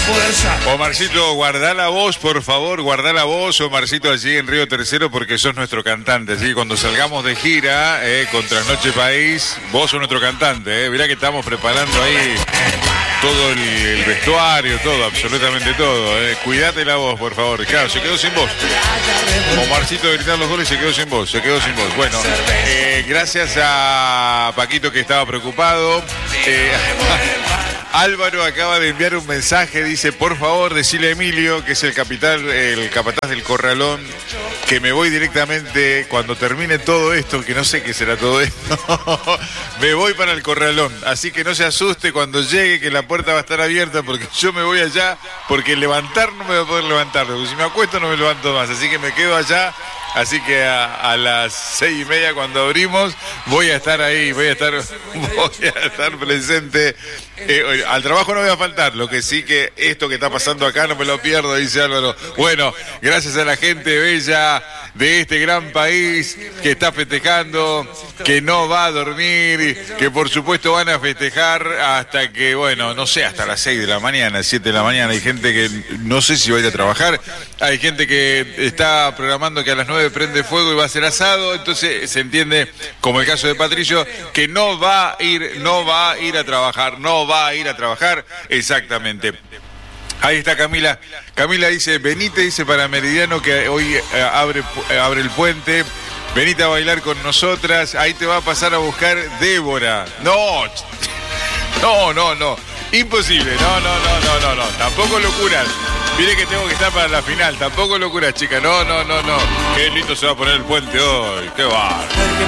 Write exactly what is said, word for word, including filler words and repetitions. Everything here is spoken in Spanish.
Omarcito, guardá la voz, por favor, guardá la voz, Omarcito, allí en Río Tercero, porque sos nuestro cantante. Así que cuando salgamos de gira eh, con Trasnoche País, vos sos nuestro cantante. Eh. Mirá que estamos preparando ahí todo el, el vestuario, todo, absolutamente todo. Eh. Cuidate la voz, por favor. Claro, se quedó sin voz. Omarcito de gritar los goles se quedó sin voz, se quedó sin voz. Bueno, eh, gracias a Paquito que estaba preocupado. Eh, Álvaro acaba de enviar un mensaje, dice, por favor, decile a Emilio, que es el capitán, el capataz del Corralón, que me voy directamente cuando termine todo esto, que no sé qué será todo esto, me voy para el Corralón. Así que no se asuste cuando llegue, que la puerta va a estar abierta, porque yo me voy allá, porque levantar no me voy a poder levantar, porque si me acuesto no me levanto más, así que me quedo allá. Así que a, a las seis y media cuando abrimos voy a estar ahí, voy a estar, voy a estar presente. Eh, al trabajo no voy a faltar, lo que sí que esto que está pasando acá no me lo pierdo, dice Álvaro. Bueno, gracias a la gente bella de este gran país que está festejando, que no va a dormir, que por supuesto van a festejar hasta que, bueno, no sé, hasta las seis de la mañana, siete de la mañana. Hay gente que no sé si va a ir a trabajar, hay gente que está programando que a las nueve prende fuego y va a ser asado, entonces se entiende, como el caso de Patricio, que no va a ir, no va a ir a trabajar, no va a ir a trabajar, exactamente. Ahí está Camila. Camila dice, venite, dice, para Meridiano, que hoy eh, abre, eh, abre el puente. Venite a bailar con nosotras. Ahí te va a pasar a buscar Débora. No, no, no, no. Imposible. No, no, no, no, no, no. Tampoco locuras. Mire que tengo que estar para la final. Tampoco locuras, chica. No, no, no, no. Qué lindo se va a poner el puente hoy. Qué bárbaro.